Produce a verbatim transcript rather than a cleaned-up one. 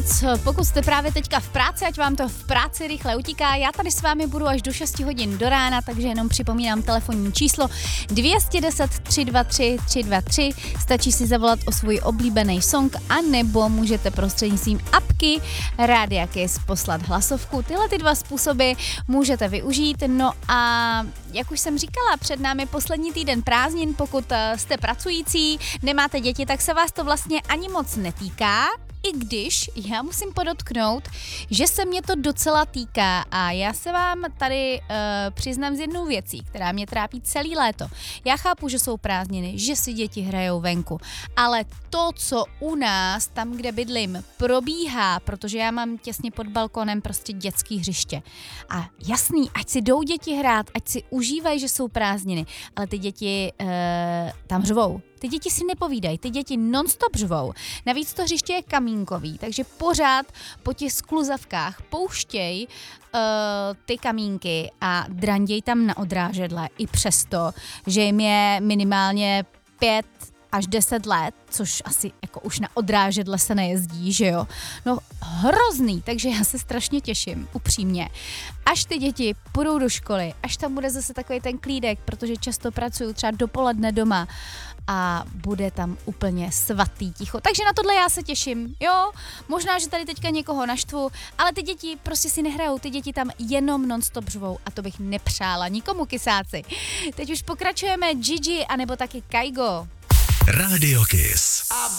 Pokud jste právě teďka v práci, ať vám to v práci rychle utíká, já tady s vámi budu až do šest hodin do rána, takže jenom připomínám telefonní číslo dvě jedna nula tři dva tři tři dva tři, stačí si zavolat o svůj oblíbený song, anebo můžete prostřednictvím apky Rádia Kiss poslat hlasovku. Tyhle ty dva způsoby můžete využít, no a jak už jsem říkala, před námi poslední týden prázdnin, pokud jste pracující, nemáte děti, tak se vás to vlastně ani moc netýká. I když já musím podotknout, že se mě to docela týká a já se vám tady uh, přiznám z jednou věcí, která mě trápí celý léto. Já chápu, že jsou prázdniny, že si děti hrajou venku, ale to, co u nás, tam, kde bydlím, probíhá, protože já mám těsně pod balkonem prostě dětský hřiště. A jasný, ať si jdou děti hrát, ať si užívají, že jsou prázdniny, ale ty děti uh, tam řvou. Ty děti si nepovídají, ty děti non-stop řvou. Navíc to hřiště je kamínkový, takže pořád po těch skluzavkách pouštěj uh, ty kamínky a dranděj tam na odrážedle i přesto, že jim je minimálně pět až deset let, což asi jako už na odrážedle se nejezdí, že jo. No hrozný, takže já se strašně těším, upřímně. Až ty děti půjdou do školy, až tam bude zase takový ten klídek, protože často pracuju třeba dopoledne doma a bude tam úplně svatý ticho. Takže na tohle já se těším, jo. Možná, že tady teďka někoho naštvu, ale ty děti prostě si nehrajou, ty děti tam jenom non-stop řvou a to bych nepřála nikomu, kysáci. Teď už pokračujeme Gigi anebo taky Kaigo. Rádio Kiss.